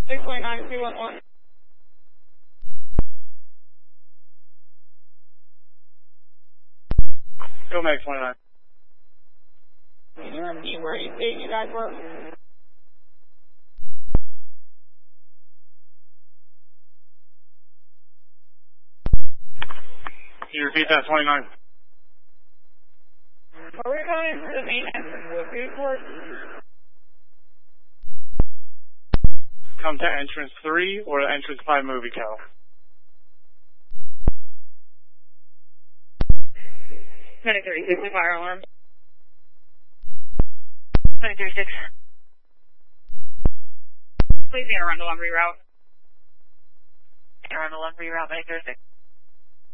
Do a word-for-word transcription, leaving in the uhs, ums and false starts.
six point nine two one one. Go Meg twenty-nine. You want to be where you think you guys were? Can you repeat that, twenty-nine? Are we coming to the main entrance with Newport? Come to entrance three or entrance five movie cow. twenty-three, six fire alarm. twenty-three six. Please enter Arundel on reroute. Arundel on reroute, twenty-three six.